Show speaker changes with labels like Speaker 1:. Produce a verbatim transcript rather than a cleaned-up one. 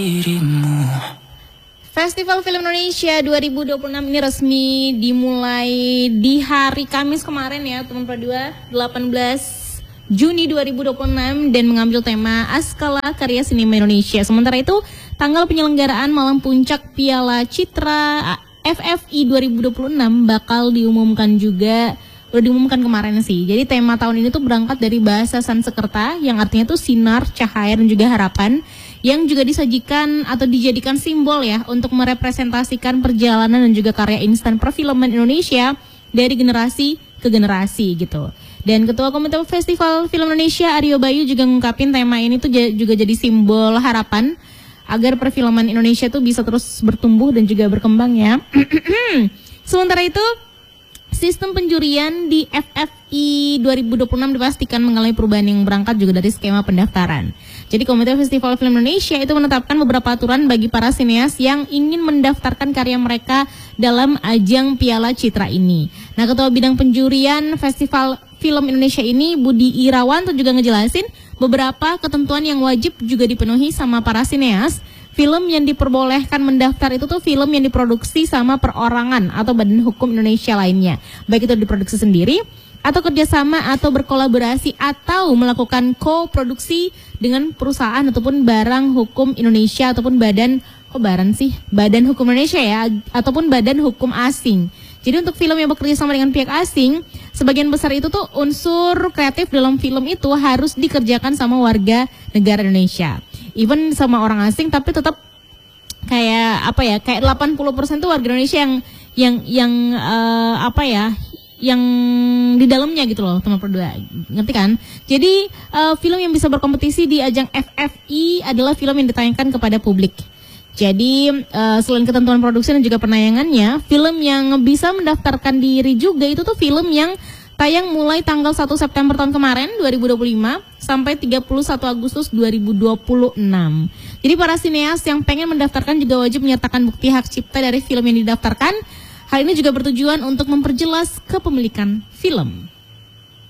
Speaker 1: Festival Film Indonesia dua ribu dua puluh enam ini resmi dimulai di hari Kamis kemarin ya teman Produa, delapan belas Juni dua ribu dua puluh enam, dan mengambil tema Askala Karya Sinema Indonesia. Sementara itu tanggal penyelenggaraan malam puncak Piala Citra F F I dua ribu dua puluh enam bakal diumumkan juga. Udah diumumkan kemarin sih. Jadi tema tahun ini tuh berangkat dari bahasa Sanskerta yang artinya tuh sinar, cahaya, dan juga harapan, yang juga disajikan atau dijadikan simbol ya untuk merepresentasikan perjalanan dan juga karya instan perfilman Indonesia dari generasi ke generasi gitu. Dan Ketua Komite Festival Film Indonesia Aryo Bayu juga ngungkapin tema ini tuh juga jadi simbol harapan agar perfilman Indonesia tuh bisa terus bertumbuh dan juga berkembang ya. Sementara itu sistem penjurian di F F I dua ribu dua puluh enam dipastikan mengalami perubahan yang berangkat juga dari skema pendaftaran. Jadi Komite Festival Film Indonesia itu menetapkan beberapa aturan bagi para sineas yang ingin mendaftarkan karya mereka dalam ajang Piala Citra ini. Nah, Ketua Bidang Penjurian Festival Film Indonesia ini, Budi Irawan, tuh juga ngejelasin beberapa ketentuan yang wajib juga dipenuhi sama para sineas. Film yang diperbolehkan mendaftar itu tuh film yang diproduksi sama perorangan atau badan hukum Indonesia lainnya. Baik itu diproduksi sendiri, atau kerjasama atau berkolaborasi, atau melakukan co-produksi dengan perusahaan ataupun barang hukum Indonesia ataupun badan, kok badan sih? Badan hukum Indonesia ya, ataupun badan hukum asing. Jadi untuk film yang bekerja sama dengan pihak asing, sebagian besar itu tuh unsur kreatif dalam film itu harus dikerjakan sama warga negara Indonesia. Even sama orang asing, tapi tetap kayak apa ya, kayak delapan puluh persen tuh warga Indonesia yang yang yang uh, apa ya, yang di dalamnya gitu loh, teman Produa, ngerti kan? Jadi uh, film yang bisa berkompetisi di ajang F F I adalah film yang ditayangkan kepada publik. Jadi uh, selain ketentuan produksi dan juga penayangannya, film yang bisa mendaftarkan diri juga itu tuh film yang tayang mulai tanggal satu September tahun kemarin dua ribu dua puluh lima sampai tiga puluh satu Agustus dua ribu dua puluh enam. Jadi para sineas yang pengen mendaftarkan juga wajib menyertakan bukti hak cipta dari film yang didaftarkan. Hal ini juga bertujuan untuk memperjelas kepemilikan film.